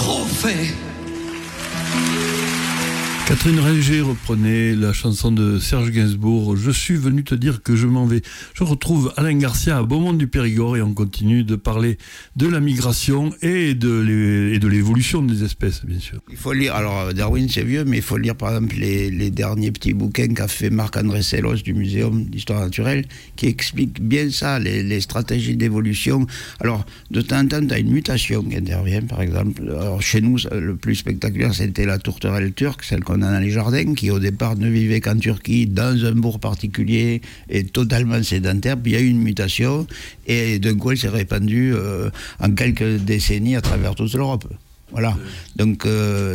trop fait. Catherine Ringer reprenait la chanson de Serge Gainsbourg, « Je suis venu te dire que je m'en vais ». Je retrouve Alain Garcia à Beaumont-du-Périgord et on continue de parler de la migration et de l'évolution des espèces, bien sûr. Il faut lire, alors Darwin c'est vieux, mais il faut lire par exemple les derniers petits bouquins qu'a fait Marc-André Sellos du Muséum d'Histoire Naturelle, qui explique bien ça, les stratégies d'évolution. Alors, de temps en temps, tu as une mutation qui intervient, par exemple. Alors, chez nous, le plus spectaculaire, c'était la tourterelle turque, celle qu'on a dans les jardins, qui au départ ne vivait qu'en Turquie, dans un bourg particulier, et totalement sédentaire. Puis il y a eu une mutation, et d'un coup, elle s'est répandue en quelques décennies à travers toute l'Europe. Voilà. Donc,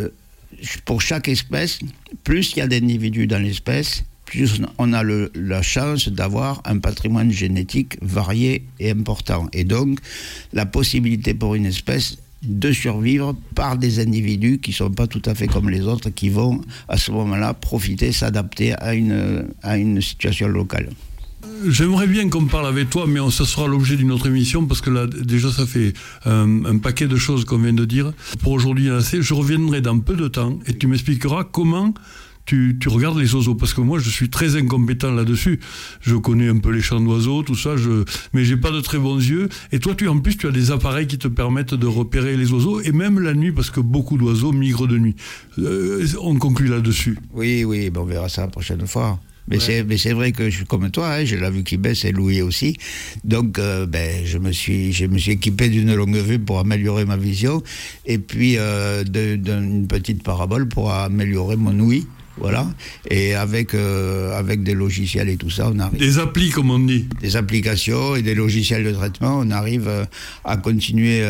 pour chaque espèce, plus il y a d'individus dans l'espèce, plus on a la chance d'avoir un patrimoine génétique varié et important. Et donc, la possibilité pour une espèce de survivre par des individus qui ne sont pas tout à fait comme les autres, qui vont à ce moment-là profiter, s'adapter à une situation locale. J'aimerais bien qu'on parle avec toi, mais ça sera l'objet d'une autre émission, parce que là, déjà, ça fait un paquet de choses qu'on vient de dire. Pour aujourd'hui, je reviendrai dans peu de temps, et tu m'expliqueras comment tu regardes les oiseaux, parce que moi je suis très incompétent là-dessus. Je connais un peu les chants d'oiseaux, tout ça, mais j'ai pas de très bons yeux. Et toi, en plus, tu as des appareils qui te permettent de repérer les oiseaux, et même la nuit, parce que beaucoup d'oiseaux migrent de nuit. On conclut là-dessus. Oui, on verra ça la prochaine fois. Mais c'est vrai que je suis comme toi, j'ai la vue qui baisse et Louis aussi. Donc, je me suis équipé d'une longue vue pour améliorer ma vision, et puis d'une petite parabole pour améliorer mon ouïe. Voilà, et avec des logiciels et tout ça, on arrive. Des applis, comme on dit. Des applications et des logiciels de traitement, on arrive à continuer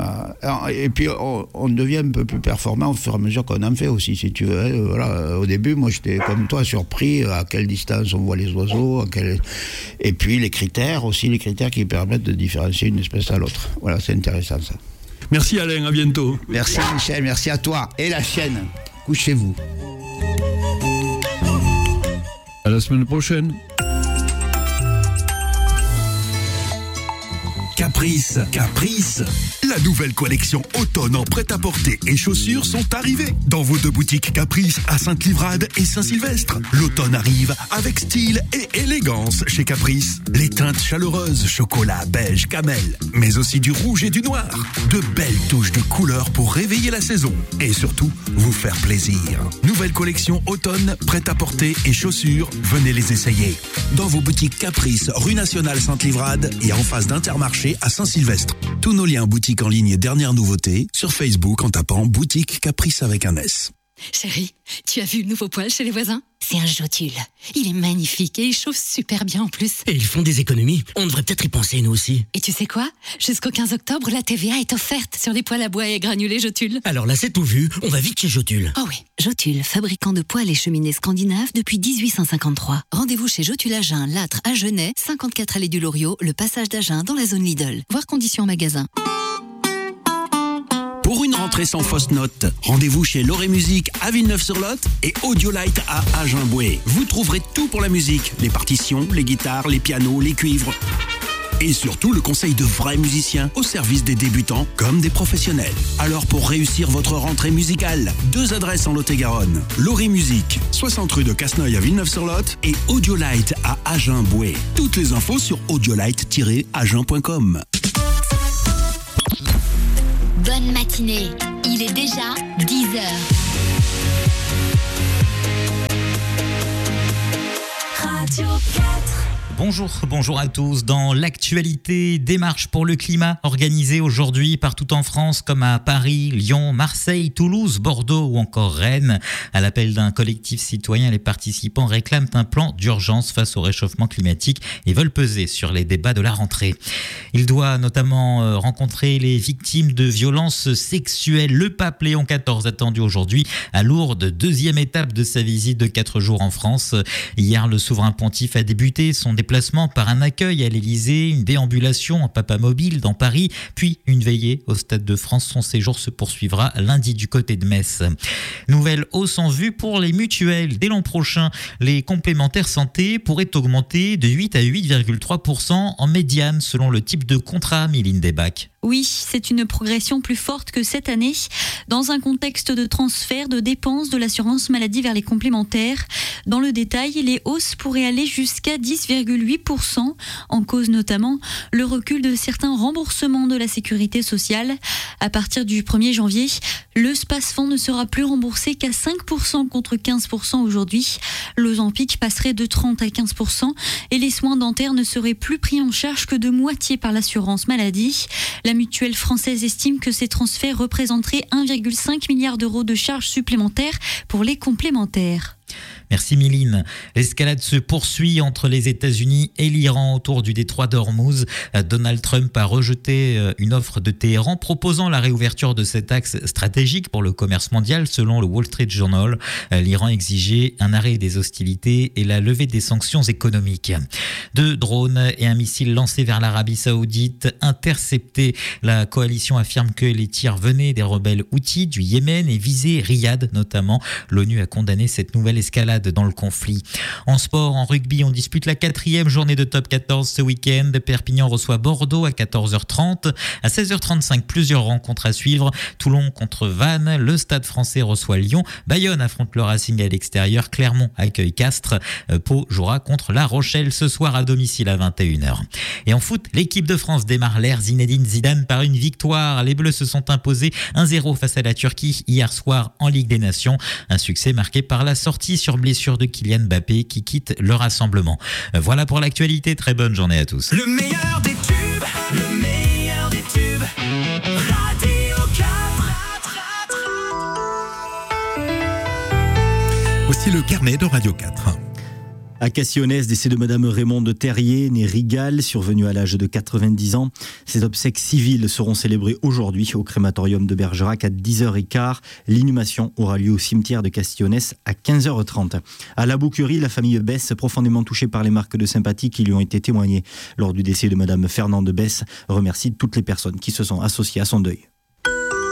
et puis on devient un peu plus performant au fur et à mesure qu'on en fait aussi, si tu veux. Voilà, au début, moi j'étais comme toi surpris à quelle distance on voit les oiseaux, et puis les critères qui permettent de différencier une espèce à l'autre. Voilà, c'est intéressant ça. Merci Alain, à bientôt. Merci Michel, merci à toi et la chaîne. Couchez-vous. À la semaine prochaine. Caprice, la nouvelle collection automne en prêt-à-porter et chaussures sont arrivées dans vos deux boutiques Caprice à Sainte-Livrade et Saint-Sylvestre. L'automne arrive avec style et élégance chez Caprice. Les teintes chaleureuses, chocolat, beige, camel, mais aussi du rouge et du noir. De belles touches de couleurs pour réveiller la saison et surtout vous faire plaisir. Nouvelle collection automne, prêt-à-porter et chaussures, venez les essayer. Dans vos boutiques Caprice, rue Nationale Sainte-Livrade et en face d'Intermarché à Saint-Sylvestre. Tous nos liens boutique en ligne et dernière nouveauté sur Facebook en tapant boutique Caprice avec un S. Chérie, tu as vu le nouveau poêle chez les voisins ? C'est un Jotule. Il est magnifique et il chauffe super bien en plus. Et ils font des économies. On devrait peut-être y penser nous aussi. Et tu sais quoi ? Jusqu'au 15 octobre, la TVA est offerte sur les poêles à bois et granulés Jotule. Alors là, c'est tout vu. On va vite chez Jotule. Oh oui, Jotule, fabricant de poêles et cheminées scandinaves depuis 1853. Rendez-vous chez Jotule Agen, Lattre à Genêt, 54 allée du Loriot, le passage d'Agen dans la zone Lidl. Voir conditions en magasin. Pour une rentrée sans fausse note, rendez-vous chez Loré Musique à Villeneuve-sur-Lot et Audiolite à Agen-Boué. Vous trouverez tout pour la musique, les partitions, les guitares, les pianos, les cuivres. Et surtout le conseil de vrais musiciens au service des débutants comme des professionnels. Alors pour réussir votre rentrée musicale, 2 adresses en Lot-et-Garonne. Loré Musique, 60 rue de Casneuil à Villeneuve-sur-Lot et Audiolite à Agen-Boué. Toutes les infos sur audiolite-agen.com. Bonne matinée, il est déjà 10h. Radio 4. Bonjour à tous. Dans l'actualité, démarche pour le climat organisée aujourd'hui partout en France comme à Paris, Lyon, Marseille, Toulouse, Bordeaux ou encore Rennes. À l'appel d'un collectif citoyen, les participants réclament un plan d'urgence face au réchauffement climatique et veulent peser sur les débats de la rentrée. Il doit notamment rencontrer les victimes de violences sexuelles. Le pape Léon XIV attendu aujourd'hui à Lourdes, 2e étape de sa visite de 4 jours en France. Hier, le souverain pontife a débuté son déplacement par un accueil à l'Élysée, une déambulation en Papamobile dans Paris, puis une veillée au Stade de France. Son séjour se poursuivra lundi du côté de Metz. Nouvelle hausse en vue pour les mutuelles. Dès l'an prochain, les complémentaires santé pourraient augmenter de 8 à 8,3% en médiane selon le type de contrat, Méline Desbacs. Oui, c'est une progression plus forte que cette année, dans un contexte de transfert de dépenses de l'assurance maladie vers les complémentaires. Dans le détail, les hausses pourraient aller jusqu'à 10,8%, en cause notamment le recul de certains remboursements de la sécurité sociale. À partir du 1er janvier, le Spasfond ne sera plus remboursé qu'à 5% contre 15% aujourd'hui. L'Ozempic passerait de 30 à 15% et les soins dentaires ne seraient plus pris en charge que de moitié par l'assurance maladie. La mutuelle française estime que ces transferts représenteraient 1,5 milliard d'euros de charges supplémentaires pour les complémentaires. Merci Méline. L'escalade se poursuit entre les États-Unis et l'Iran autour du détroit d'Ormuz. Donald Trump a rejeté une offre de Téhéran proposant la réouverture de cet axe stratégique pour le commerce mondial selon le Wall Street Journal. L'Iran exigeait un arrêt des hostilités et la levée des sanctions économiques. 2 drones et un missile lancé vers l'Arabie Saoudite interceptés. La coalition affirme que les tirs venaient des rebelles houthis du Yémen et visaient Riyad notamment. L'ONU a condamné cette nouvelle escalade dans le conflit. En sport, en rugby, on dispute la 4e journée de top 14 ce week-end. Perpignan reçoit Bordeaux à 14h30. À 16h35, plusieurs rencontres à suivre. Toulon contre Vannes, le Stade français reçoit Lyon. Bayonne affronte le Racing à l'extérieur. Clermont accueille Castres. Pau jouera contre La Rochelle ce soir à domicile à 21h. Et en foot, l'équipe de France démarre l'ère Zinedine Zidane par une victoire. Les Bleus se sont imposés 1-0 face à la Turquie hier soir en Ligue des Nations. Un succès marqué par la sortie sur blessure de Kylian Mbappé qui quitte le rassemblement. Voilà pour l'actualité. Très bonne journée à tous. Le meilleur des tubes, le meilleur des tubes. Radio 4. Voici le carnet de Radio 4. À Cassillonnès, décès de Madame Raymonde Terrier, née Rigal, survenue à l'âge de 90 ans. Ses obsèques civiles seront célébrées aujourd'hui au crématorium de Bergerac à 10h15. L'inhumation aura lieu au cimetière de Cassillonnès à 15h30. À la Bouquerie, la famille Besse, profondément touchée par les marques de sympathie qui lui ont été témoignées lors du décès de Madame Fernande Besse, remercie toutes les personnes qui se sont associées à son deuil.